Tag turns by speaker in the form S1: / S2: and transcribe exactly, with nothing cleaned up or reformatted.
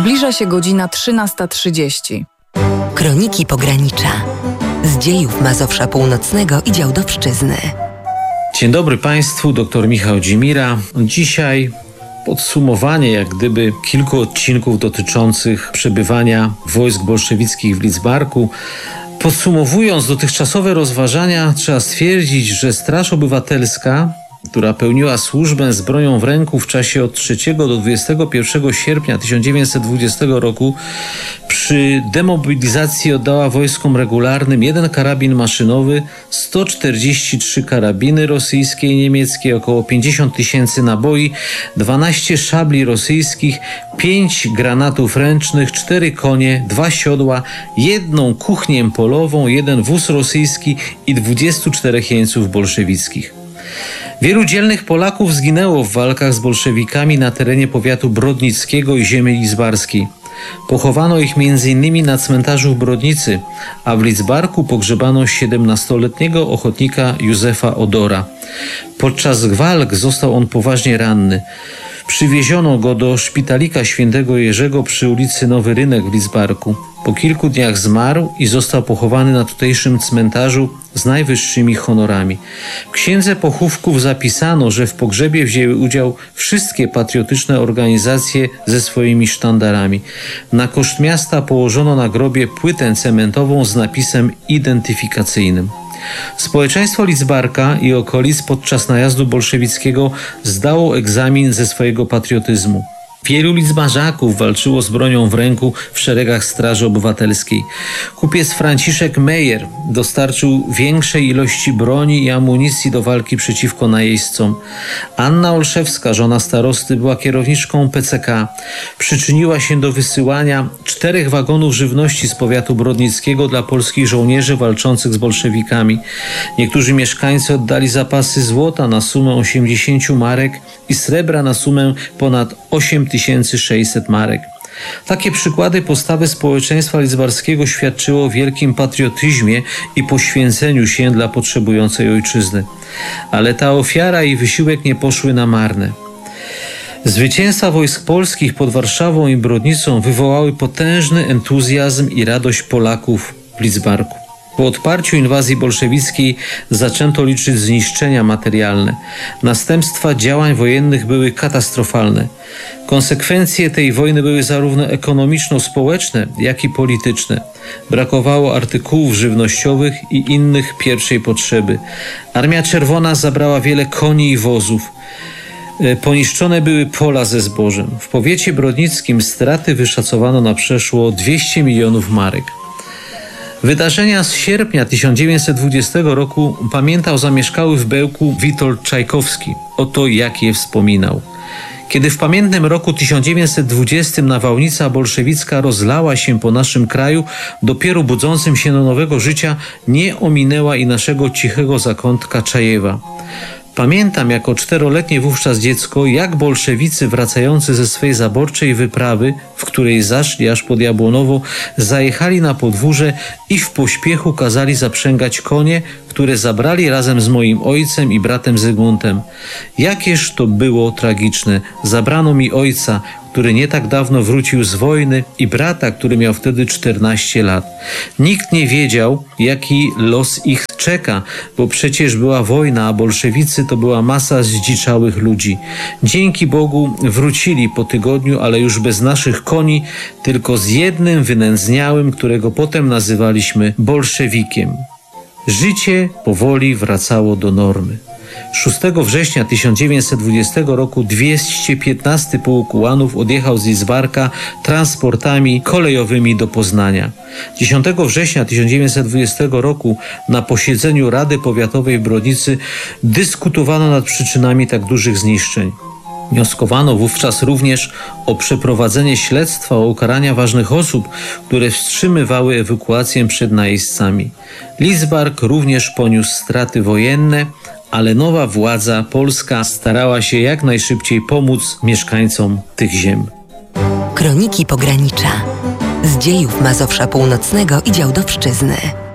S1: Zbliża się godzina trzynasta trzydzieści.
S2: Kroniki Pogranicza. Z dziejów Mazowsza Północnego i Działdowszczyzny.
S3: Dzień dobry Państwu, dr Michał Dzimira. Dzisiaj podsumowanie jak gdyby kilku odcinków dotyczących przebywania wojsk bolszewickich w Lidzbarku. Podsumowując dotychczasowe rozważania, trzeba stwierdzić, że Straż Obywatelska, która pełniła służbę z bronią w ręku w czasie od trzeciego do dwudziestego pierwszego sierpnia tysiąc dziewięćset dwudziestego roku, przy demobilizacji oddała wojskom regularnym jeden karabin maszynowy, sto czterdzieści trzy karabiny rosyjskie i niemieckie, około pięćdziesiąt tysięcy naboi, dwanaście szabli rosyjskich, pięć granatów ręcznych, cztery konie, dwa siodła, jedną kuchnię polową, jeden wóz rosyjski i dwudziestu czterech jeńców bolszewickich. Wielu dzielnych Polaków zginęło w walkach z bolszewikami na terenie powiatu brodnickiego i ziemi lidzbarskiej. Pochowano ich między innymi na cmentarzu w Brodnicy, a w Lidzbarku pogrzebano siedemnastoletniego ochotnika Józefa Odora. Podczas walk został on poważnie ranny. Przywieziono go do szpitalika świętego Jerzego przy ulicy Nowy Rynek w Lidzbarku. Po kilku dniach zmarł i został pochowany na tutejszym cmentarzu z najwyższymi honorami. W księdze pochówków zapisano, że w pogrzebie wzięły udział wszystkie patriotyczne organizacje ze swoimi sztandarami. Na koszt miasta położono na grobie płytę cementową z napisem identyfikacyjnym. Społeczeństwo Lidzbarka i okolic podczas najazdu bolszewickiego zdało egzamin ze swojego patriotyzmu. Wielu lidzbarzaków walczyło z bronią w ręku w szeregach Straży Obywatelskiej. Kupiec Franciszek Mejer dostarczył większej ilości broni i amunicji do walki przeciwko najeźdźcom. Anna Olszewska, żona starosty, była kierowniczką P C K. Przyczyniła się do wysyłania czterech wagonów żywności z powiatu brodnickiego dla polskich żołnierzy walczących z bolszewikami. Niektórzy mieszkańcy oddali zapasy złota na sumę osiemdziesięciu marek i srebra na sumę ponad osiem tysięcy sześćset marek. Takie przykłady postawy społeczeństwa lidzbarskiego świadczyło o wielkim patriotyzmie i poświęceniu się dla potrzebującej ojczyzny. Ale ta ofiara i wysiłek nie poszły na marne. Zwycięstwa wojsk polskich pod Warszawą i Brodnicą wywołały potężny entuzjazm i radość Polaków w Lidzbarku. Po odparciu inwazji bolszewickiej zaczęto liczyć zniszczenia materialne. Następstwa działań wojennych były katastrofalne. Konsekwencje tej wojny były zarówno ekonomiczno-społeczne, jak i polityczne. Brakowało artykułów żywnościowych i innych pierwszej potrzeby. Armia Czerwona zabrała wiele koni i wozów. Poniszczone były pola ze zbożem. W powiecie brodnickim straty wyszacowano na przeszło dwieście milionów marek. Wydarzenia z sierpnia tysiąc dziewięćset dwudziestego roku pamiętał zamieszkały w Bełku Witold Czajkowski. Oto jak je wspominał. Kiedy w pamiętnym roku tysiąc dziewięćset dwudziestym nawałnica bolszewicka rozlała się po naszym kraju, dopiero budzącym się do nowego życia nie ominęła i naszego cichego zakątka Czajewa. Pamiętam jako czteroletnie wówczas dziecko, jak bolszewicy wracający ze swej zaborczej wyprawy, w której zaszli aż pod Jabłonowo, zajechali na podwórze i w pośpiechu kazali zaprzęgać konie, które zabrali razem z moim ojcem i bratem Zygmuntem. Jakież to było tragiczne. Zabrano mi ojca, który nie tak dawno wrócił z wojny, i brata, który miał wtedy czternaście lat. Nikt nie wiedział, jaki los ich czeka, bo przecież była wojna, a bolszewicy to była masa zdziczałych ludzi. Dzięki Bogu wrócili po tygodniu, ale już bez naszych koni, tylko z jednym wynędzniałym, którego potem nazywaliśmy bolszewikiem. Życie powoli wracało do normy. szóstego września tysiąc dziewięćset dwudziestego roku dwieście piętnasty Pułk Ułanów odjechał z Lidzbarka transportami kolejowymi do Poznania. dziesiątego września tysiąc dziewięćset dwudziestego roku na posiedzeniu Rady Powiatowej w Brodnicy dyskutowano nad przyczynami tak dużych zniszczeń. Wnioskowano wówczas również o przeprowadzenie śledztwa o ukarania ważnych osób, które wstrzymywały ewakuację przed najeźdźcami. Lidzbark również poniósł straty wojenne, ale nowa władza polska starała się jak najszybciej pomóc mieszkańcom tych ziem.
S2: Kroniki Pogranicza. Z dziejów Mazowsza Północnego i Działdowszczyzny.